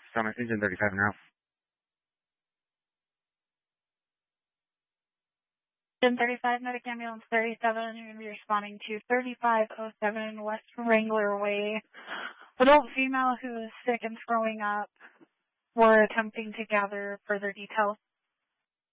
Summit, engine 35 now. Engine 35, medic ambulance 37, you're going to be responding to 3507 West Wrangler Way. Adult female who is sick and throwing up. We're attempting to gather further details.